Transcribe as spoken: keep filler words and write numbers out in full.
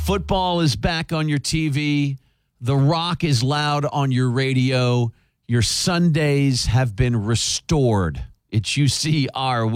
Football is back on your T V. The Rock is loud on your radio. Your Sundays have been restored. It's U C R.